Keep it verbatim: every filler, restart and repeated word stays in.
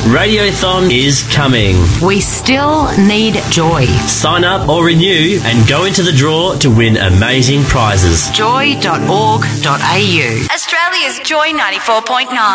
Radiothon is coming. We still need joy. Sign up or renew and go into the draw to win amazing prizes. joy dot org dot a u. Australia's Joy ninety-four point nine.